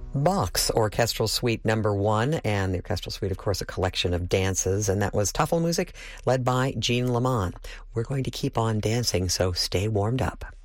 Bach's Orchestral Suite Number 1, and the Orchestral Suite, of course, a collection of dances, and that was Tafelmusik, led by Jean Lamont. We're going to keep on dancing, so stay warmed up.